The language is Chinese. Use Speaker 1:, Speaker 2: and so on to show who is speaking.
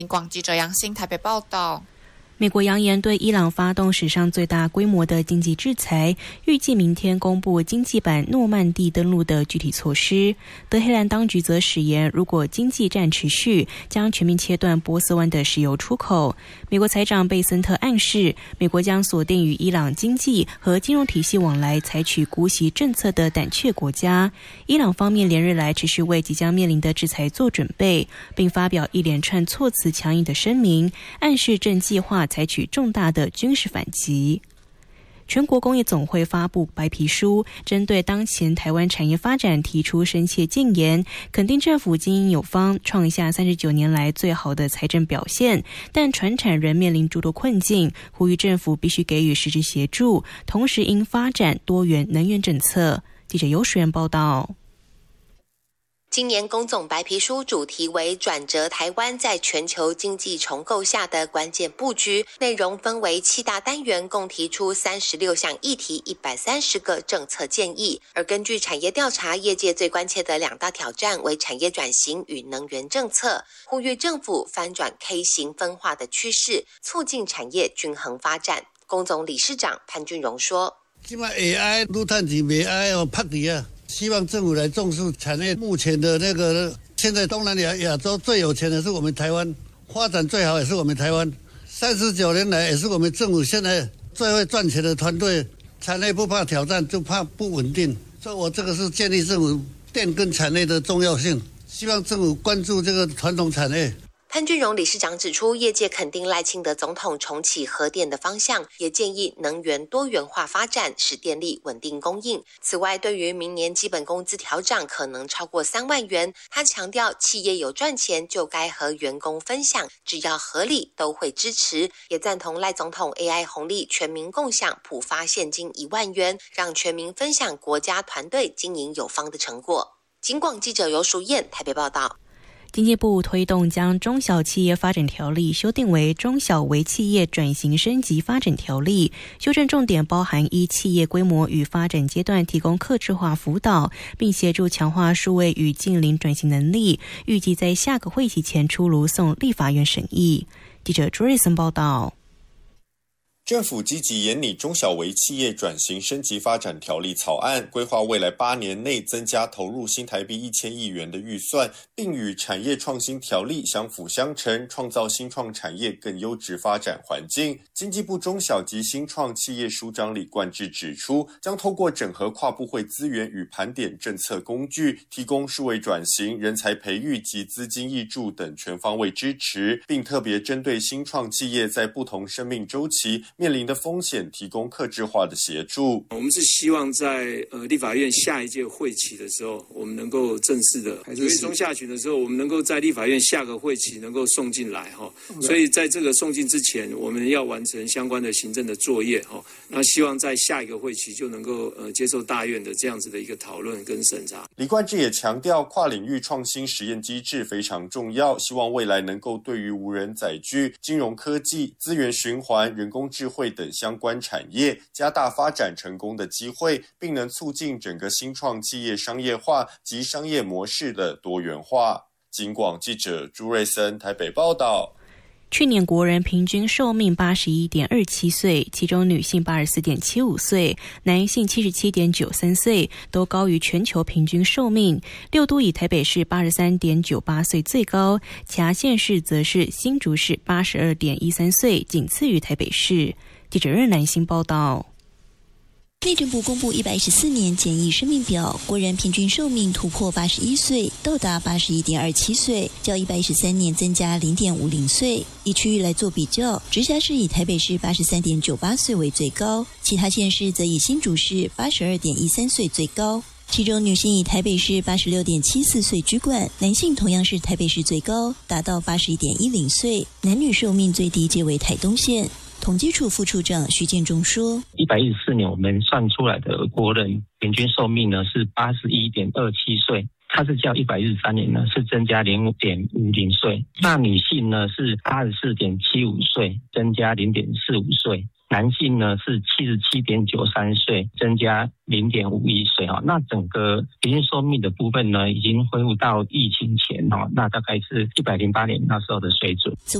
Speaker 1: 广记者杨欣台北报道。
Speaker 2: 美国扬言对伊朗发动史上最大规模的经济制裁，预计明天公布经济版诺曼底登陆的具体措施。德黑兰当局则誓言，如果经济战持续，将全面切断波斯湾的石油出口。美国财长贝森特暗示，美国将锁定与伊朗经济和金融体系往来采取姑息政策的胆怯国家。伊朗方面连日来持续为即将面临的制裁做准备，并发表一连串措辞强硬的声明，暗示正计划采取重大的军事反击。全国工业总会发布白皮书，针对当前台湾产业发展提出深切建言，肯定政府经营有方，创下39年来最好的财政表现，但传产仍面临诸多困境，呼吁政府必须给予实质协助，同时应发展多元能源政策。记者尤水源报道。
Speaker 3: 今年工总白皮书主题为转折台湾在全球经济重构下的关键布局，内容分为7大单元，共提出36项议题，130个政策建议。而根据产业调查，业界最关切的2大挑战为产业转型与能源政策，呼吁政府翻转 K 型分化的趋势，促进产业均衡发展。工总理事长潘俊荣说：
Speaker 4: 现在 AI 愈赚钱不爱拍底啊，希望政府来重视产业。目前的那个，现在东南亚洲最有钱的是我们台湾，发展最好也是我们台湾。39年来也是我们政府现在最会赚钱的团队。产业不怕挑战，就怕不稳定。所以我这个是建议政府变更产业的重要性，希望政府关注这个传统产业。
Speaker 3: 潘俊荣理事长指出，业界肯定赖清德总统重启核电的方向，也建议能源多元化发展，使电力稳定供应。此外，对于明年基本工资调涨可能超过3万元，他强调企业有赚钱就该和员工分享，只要合理都会支持，也赞同赖总统 AI 红利全民共享，普发现金1万元，让全民分享国家团队经营有方的成果。警广记者游淑燕台北报道。
Speaker 2: 经济部推动将中小企业发展条例修订为中小微企业转型升级发展条例，修正重点包含依企业规模与发展阶段提供客制化辅导，并协助强化数位与近邻转型能力，预计在下个会期前出炉送立法院审议。记者朱瑞森报道。
Speaker 5: 政府积极研拟中小微企业转型升级发展条例草案，规划未来8年内增加投入新台币1000亿元的预算，并与产业创新条例相辅相成，创造新创产业更优质发展环境。经济部中小及新创企业署长李冠志指出，将透过整合跨部会资源与盘点政策工具，提供数位转型、人才培育及资金挹注等全方位支持，并特别针对新创企业在不同生命周期面临的风险提供客制化的协助。
Speaker 6: 我们是希望在立法院下一届会期的时候，我们能够正式的9月中下旬的时候，我们能够在立法院下个会期能够送进来哈。所以在这个送进之前，我们要完成相关的行政的作业哈。那希望在下一个会期就能够接受大院的这样子的一个讨论跟审查。
Speaker 5: 李冠志也强调，跨领域创新实验机制非常重要，希望未来能够对于无人载具、金融科技、资源循环、人工智慧等相关产业加大发展成功的机会，并能促进整个新创企业商业化及商业模式的多元化。警广记者朱瑞森台北报道。
Speaker 2: 去年国人平均寿命81.27岁，其中女性84.75岁，男性77.93岁，都高于全球平均寿命。六都以台北市83.98岁最高，其他县市则是新竹市82.13岁，仅次于台北市。记者任南星报道。
Speaker 7: 内政部公布114年简易生命表，国人平均寿命突破81岁，到达81.27岁，较113年增加0.50岁。以区域来做比较，直辖市以台北市83.98岁为最高，其他县市则以新竹市82.13岁最高。其中女性以台北市86.74岁居冠，男性同样是台北市最高，达到81.10岁，男女寿命最低皆为台东县。统计处副处长徐建中说
Speaker 8: ，114年我们算出来的国人平均寿命呢是81.27岁， 它是叫113年呢，是增加0.50岁。那女性呢是84.75岁，增加0.45岁。男性呢是77.93岁，增加0.51岁哈。那整个平均寿命的部分呢，已经恢复到疫情前哈，那大概是108年那时候的水准。